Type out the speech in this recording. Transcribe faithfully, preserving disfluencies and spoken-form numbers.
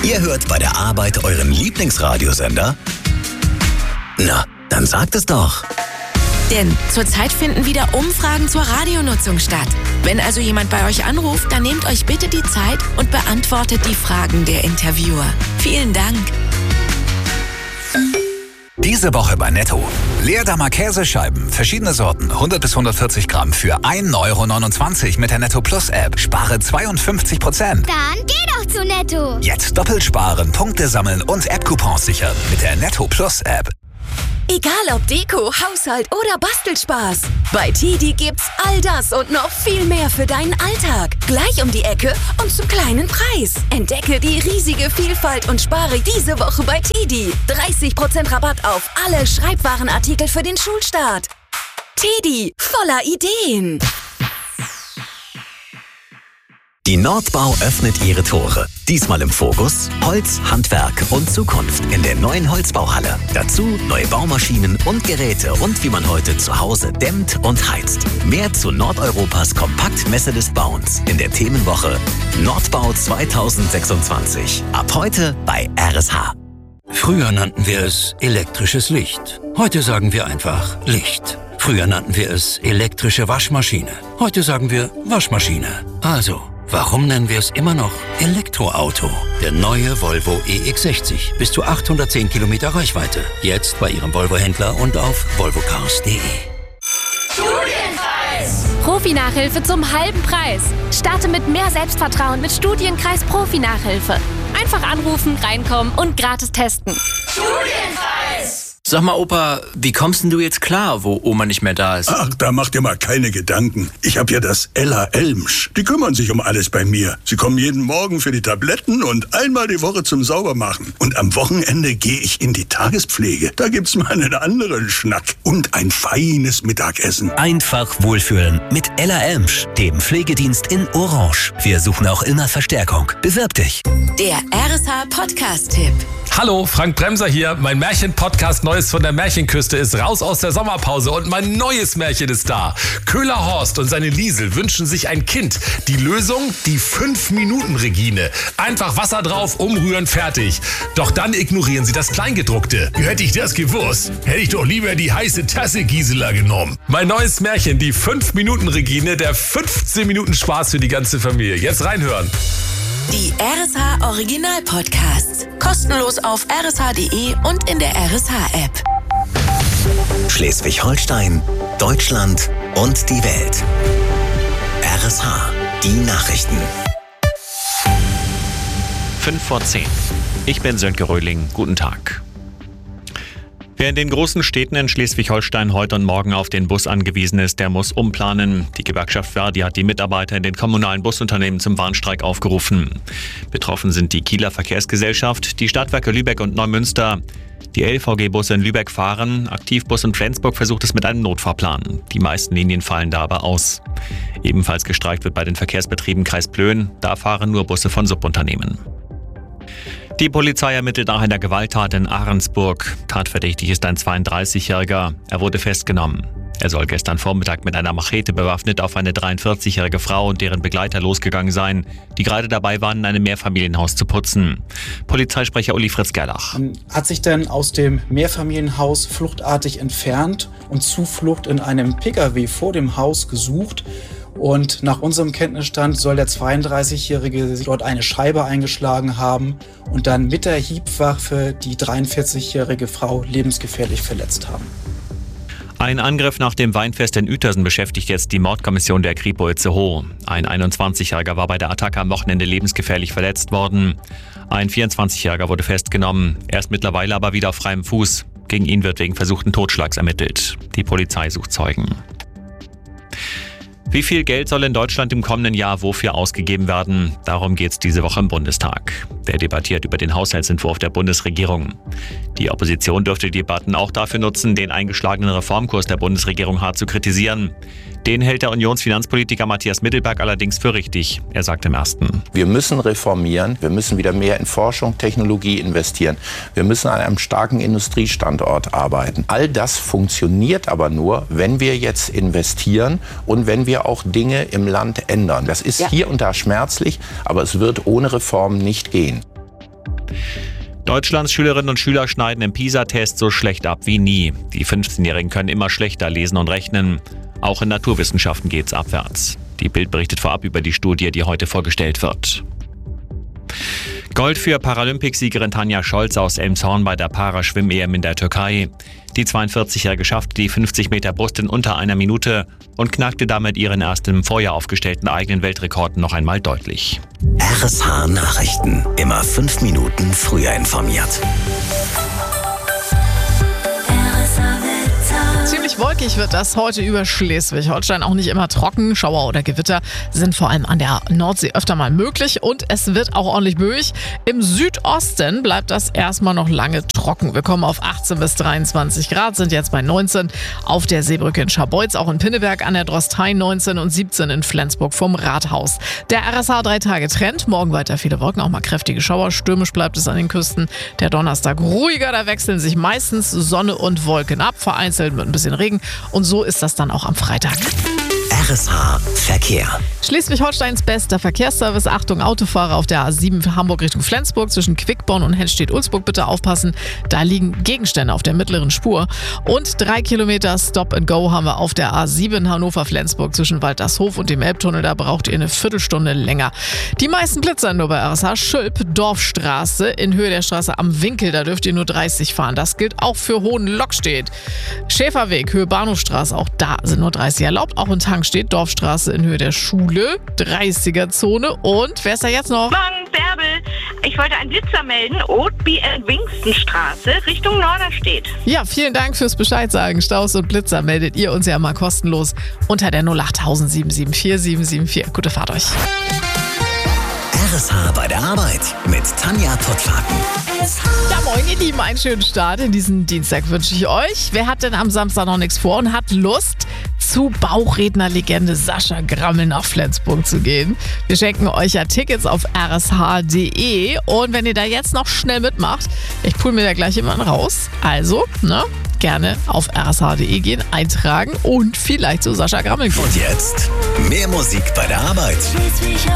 Ihr hört bei der Arbeit euren Lieblingsradiosender? Na, dann sagt es doch. Denn zurzeit finden wieder Umfragen zur Radionutzung statt. Wenn also jemand bei euch anruft, dann nehmt euch bitte die Zeit und beantwortet die Fragen der Interviewer. Vielen Dank. Diese Woche bei Netto. Leerdammer Käsescheiben, verschiedene Sorten, hundert bis hundertvierzig Gramm für ein Euro neunundzwanzig mit der Netto Plus App. Spare zweiundfünfzig Prozent. Dann geh doch zu Netto. Jetzt doppelt sparen, Punkte sammeln und App-Coupons sichern mit der Netto Plus App. Egal ob Deko, Haushalt oder Bastelspaß. Bei Tidi gibt's all das und noch viel mehr für deinen Alltag. Gleich um die Ecke und zum kleinen Preis. Entdecke die riesige Vielfalt und spare diese Woche bei Tidi. dreißig Prozent Rabatt auf alle Schreibwarenartikel für den Schulstart. Tidi, voller Ideen. Die Nordbau öffnet ihre Tore. Diesmal im Fokus Holz, Handwerk und Zukunft in der neuen Holzbauhalle. Dazu neue Baumaschinen und Geräte und wie man heute zu Hause dämmt und heizt. Mehr zu Nordeuropas Kompaktmesse des Bauens in der Themenwoche Nordbau zweitausendsechsundzwanzig. Ab heute bei R S H. Früher nannten wir es elektrisches Licht. Heute sagen wir einfach Licht. Früher nannten wir es elektrische Waschmaschine. Heute sagen wir Waschmaschine. Also, warum nennen wir es immer noch Elektroauto? Der neue Volvo E X sechzig. Bis zu achthundertzehn Kilometer Reichweite. Jetzt bei Ihrem Volvo-Händler und auf volvocars punkt de. Studienkreis! Profi-Nachhilfe zum halben Preis. Starte mit mehr Selbstvertrauen mit Studienkreis Profi-Nachhilfe. Einfach anrufen, reinkommen und gratis testen. Studienkreis! Sag mal, Opa, wie kommst denn du jetzt klar, wo Oma nicht mehr da ist? Ach, da mach dir mal keine Gedanken. Ich hab ja das Ella Elmsch. Die kümmern sich um alles bei mir. Sie kommen jeden Morgen für die Tabletten und einmal die Woche zum Saubermachen. Und am Wochenende gehe ich in die Tagespflege. Da gibt's mal einen anderen Schnack und ein feines Mittagessen. Einfach wohlfühlen mit Ella Elmsch, dem Pflegedienst in Orange. Wir suchen auch immer Verstärkung. Bewirb dich. Der R S H Podcast-Tipp. Hallo, Frank Bremser hier. Mein Märchen-Podcast Neues von der Märchenküste ist raus aus der Sommerpause und mein neues Märchen ist da. Köhler Horst und seine Liesel wünschen sich ein Kind. Die Lösung? Die fünf Minuten Regine. Einfach Wasser drauf, umrühren, fertig. Doch dann ignorieren sie das Kleingedruckte. Hätte ich das gewusst, hätte ich doch lieber die heiße Tasse Gisela genommen. Mein neues Märchen, die fünf Minuten Regine, der fünfzehn Minuten Spaß für die ganze Familie. Jetzt reinhören. Die R S H Original Podcasts. Kostenlos auf r s h punkt d e und in der R S H App. Schleswig-Holstein, Deutschland und die Welt. R S H, die Nachrichten. fünf vor zehn. Ich bin Sönke Röhling. Guten Tag. Wer in den großen Städten in Schleswig-Holstein heute und morgen auf den Bus angewiesen ist, der muss umplanen. Die Gewerkschaft Verdi hat die Mitarbeiter in den kommunalen Busunternehmen zum Warnstreik aufgerufen. Betroffen sind die Kieler Verkehrsgesellschaft, die Stadtwerke Lübeck und Neumünster. Die L V G-Busse in Lübeck fahren, Aktivbus in Flensburg versucht es mit einem Notfahrplan. Die meisten Linien fallen da aber aus. Ebenfalls gestreikt wird bei den Verkehrsbetrieben Kreis Plön, da fahren nur Busse von Subunternehmen. Die Polizei ermittelt nach einer Gewalttat in Ahrensburg. Tatverdächtig ist ein zweiunddreißigjähriger. Er wurde festgenommen. Er soll gestern Vormittag mit einer Machete bewaffnet auf eine dreiundvierzigjährige Frau und deren Begleiter losgegangen sein, die gerade dabei waren, in einem Mehrfamilienhaus zu putzen. Polizeisprecher Uli Fritz Gerlach. Man hat sich dann aus dem Mehrfamilienhaus fluchtartig entfernt und Zuflucht in einem Pkw vor dem Haus gesucht. Und nach unserem Kenntnisstand soll der zweiunddreißigjährige dort eine Scheibe eingeschlagen haben und dann mit der Hiebwaffe die dreiundvierzigjährige Frau lebensgefährlich verletzt haben. Ein Angriff nach dem Weinfest in Uetersen beschäftigt jetzt die Mordkommission der Kripo Itzehoe. Ein einundzwanzigjähriger war bei der Attacke am Wochenende lebensgefährlich verletzt worden. Ein vierundzwanzigjähriger wurde festgenommen. Er ist mittlerweile aber wieder auf freiem Fuß. Gegen ihn wird wegen versuchten Totschlags ermittelt. Die Polizei sucht Zeugen. Wie viel Geld soll in Deutschland im kommenden Jahr wofür ausgegeben werden? Darum geht es diese Woche im Bundestag. Der debattiert über den Haushaltsentwurf der Bundesregierung. Die Opposition dürfte die Debatten auch dafür nutzen, den eingeschlagenen Reformkurs der Bundesregierung hart zu kritisieren. Den hält der Unionsfinanzpolitiker Matthias Mittelberg allerdings für richtig. Er sagt im Ersten: Wir müssen reformieren, wir müssen wieder mehr in Forschung, Technologie investieren. Wir müssen an einem starken Industriestandort arbeiten. All das funktioniert aber nur, wenn wir jetzt investieren und wenn wir auch Dinge im Land ändern. Das ist ja hier und da schmerzlich, aber es wird ohne Reform nicht gehen. Deutschlands Schülerinnen und Schüler schneiden im PISA-Test so schlecht ab wie nie. Die fünfzehnjährigen können immer schlechter lesen und rechnen. Auch in Naturwissenschaften geht's abwärts. Die Bild berichtet vorab über die Studie, die heute vorgestellt wird. Gold für Paralympicsiegerin Tanja Scholz aus Elmshorn bei der Paraschwimm-E M in der Türkei. Die zweiundvierzigjährige schaffte die fünfzig Meter Brust in unter einer Minute und knackte damit ihren erst im Vorjahr aufgestellten eigenen Weltrekord noch einmal deutlich. R S H Nachrichten. Immer fünf Minuten früher informiert. Ziemlich wolkig wird das heute über Schleswig-Holstein, auch nicht immer trocken. Schauer oder Gewitter sind vor allem an der Nordsee öfter mal möglich und es wird auch ordentlich böig. Im Südosten bleibt das erstmal noch lange trocken. Wir kommen auf achtzehn bis dreiundzwanzig Grad, sind jetzt bei neunzehn auf der Seebrücke in Scharbeutz, auch in Pinneberg an der Drosthain neunzehn und siebzehn in Flensburg vom Rathaus. Der R S H drei Tage Trend, morgen weiter viele Wolken, auch mal kräftige Schauer, stürmisch bleibt es an den Küsten. Der Donnerstag ruhiger, da wechseln sich meistens Sonne und Wolken ab, vereinzelt mit ein bisschen Regen und so ist das dann auch am Freitag. R S H Verkehr. Schleswig-Holsteins bester Verkehrsservice. Achtung, Autofahrer auf der A sieben Hamburg Richtung Flensburg zwischen Quickborn und Hennstedt-Ulzburg bitte aufpassen. Da liegen Gegenstände auf der mittleren Spur. Und drei Kilometer Stop and Go haben wir auf der A sieben Hannover-Flensburg zwischen Waltershof und dem Elbtunnel. Da braucht ihr eine Viertelstunde länger. Die meisten Blitzer nur bei R S H. Schülp, Dorfstraße in Höhe der Straße am Winkel. Da dürft ihr nur dreißig fahren. Das gilt auch für Hohenlockstedt. Schäferweg, Höhe Bahnhofstraße. Auch da sind nur dreißig erlaubt. Auch in Tankstedt, Dorfstraße in Höhe der Schule. dreißiger-Zone. Und wer ist da jetzt noch? Morgen, Bärbel. Ich wollte einen Blitzer melden. Oatby and Wingstonstraße Richtung Norderstedt. Ja, vielen Dank fürs Bescheid sagen. Staus und Blitzer meldet ihr uns ja mal kostenlos unter der null acht sieben sieben vier sieben sieben vier. Gute Fahrt euch. R S H bei der Arbeit mit Tanja Pottlaken. Ja, moin ihr Lieben, einen schönen Start in diesen Dienstag wünsche ich euch. Wer hat denn am Samstag noch nichts vor und hat Lust, zu Bauchrednerlegende Sascha Grammel nach Flensburg zu gehen? Wir schenken euch ja Tickets auf r s h punkt d e und wenn ihr da jetzt noch schnell mitmacht, ich pull mir da gleich jemanden raus. Also, ne, gerne auf r s h punkt d e gehen, eintragen und vielleicht zu Sascha Grammel gehen. Und jetzt mehr Musik bei der Arbeit.